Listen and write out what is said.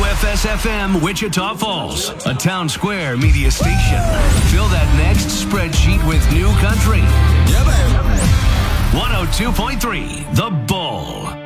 WFS-FM Wichita Falls, a Town Square media station. Fill that next spreadsheet with new country. Yeah, baby. 102.3 The Bull.